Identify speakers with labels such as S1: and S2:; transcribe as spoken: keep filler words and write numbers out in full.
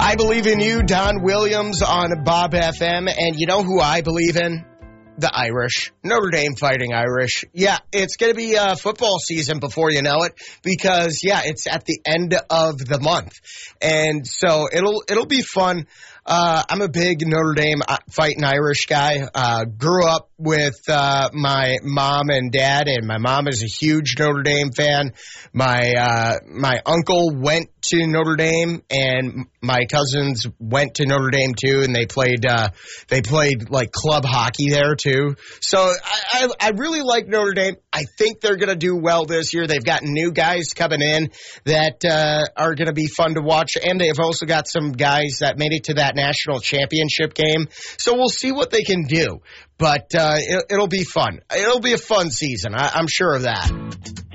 S1: I believe in you, Don Williams on Bob F M. And you know who I believe in? The Irish. Notre Dame Fighting Irish. Yeah, it's going to be uh, football season before you know it because, yeah, it's at the end of the month. And so it'll it'll be fun. Uh, I'm a big Notre Dame Fighting Irish guy. Uh, grew up with uh, my mom and dad, and my mom is a huge Notre Dame fan. My uh, my uncle went to Notre Dame, and my cousins went to Notre Dame too, and they played uh, they played like club hockey there too. So I, I, I really like Notre Dame. I think they're going to do well this year. They've got new guys coming in that uh, are going to be fun to watch, and they've also got some guys that made it to that national championship game. So we'll see what they can do. But uh, it, it'll be fun. It'll be a fun season. I, I'm sure of that.